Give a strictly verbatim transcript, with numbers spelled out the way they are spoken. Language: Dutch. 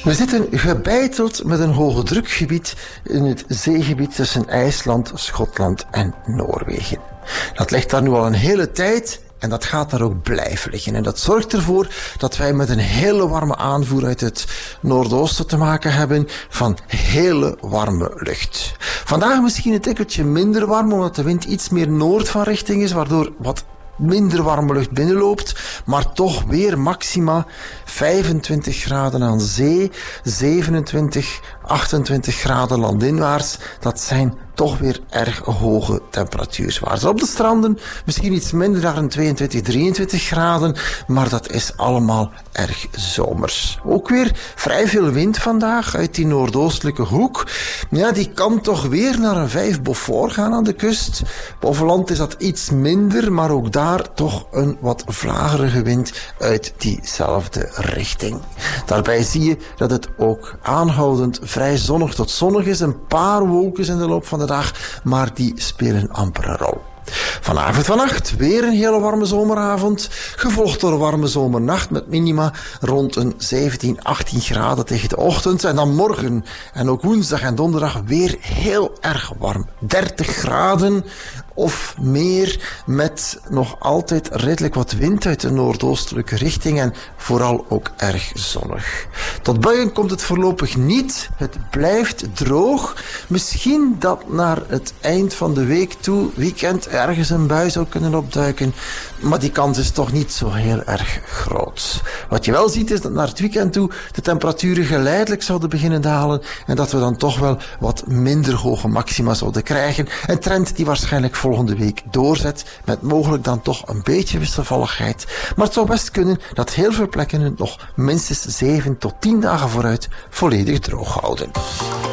We zitten gebeiteld met een hoge drukgebied in het zeegebied tussen IJsland, Schotland en Noorwegen. Dat ligt daar nu al een hele tijd en dat gaat daar ook blijven liggen. En dat zorgt ervoor dat wij met een hele warme aanvoer uit het noordoosten te maken hebben van hele warme lucht. Vandaag misschien een tikkeltje minder warm, omdat de wind iets meer noord van richting is, waardoor wat minder warme lucht binnenloopt, maar toch weer maxima vijfentwintig graden aan zee, zevenentwintig, achtentwintig graden landinwaarts. Dat zijn toch weer erg hoge temperatuurswaarden. Op de stranden misschien iets minder dan tweeëntwintig, drieëntwintig graden, maar dat is allemaal erg zomers. Ook weer vrij veel wind vandaag uit die noordoostelijke hoek. Ja, die kan toch weer naar een vijf Beaufort gaan aan de kust. Boven land is dat iets minder, maar ook daar toch een wat vlagerige wind uit diezelfde richting. Daarbij zie je dat het ook aanhoudend vrij zonnig tot zonnig is. Een paar wolken in de loop van de dag, maar die spelen amper een rol. Vanavond vannacht weer een hele warme zomeravond, gevolgd door een warme zomernacht met minima rond een zeventien, achttien graden tegen de ochtend. En dan morgen en ook woensdag en donderdag weer heel erg warm. dertig graden of meer, met nog altijd redelijk wat wind uit de noordoostelijke richting en vooral ook erg zonnig. Tot buien komt het voorlopig niet. Het blijft droog. Misschien dat naar het eind van de week toe, weekend, ergens een bui zou kunnen opduiken, maar die kans is toch niet zo heel erg groot. Wat je wel ziet is dat naar het weekend toe de temperaturen geleidelijk zouden beginnen dalen en dat we dan toch wel wat minder hoge maxima zouden krijgen. Een trend die waarschijnlijk volgende week doorzet, met mogelijk dan toch een beetje wisselvalligheid. Maar het zou best kunnen dat heel veel plekken het nog minstens zeven tot tien dagen vooruit volledig droog houden.